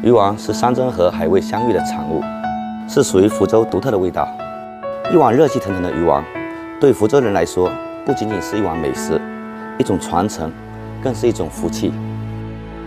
鱼丸是山珍和海味相遇的产物，是属于福州独特的味道。一碗热气腾腾的鱼丸，对福州人来说，不仅仅是一碗美食，一种传承，更是一种福气。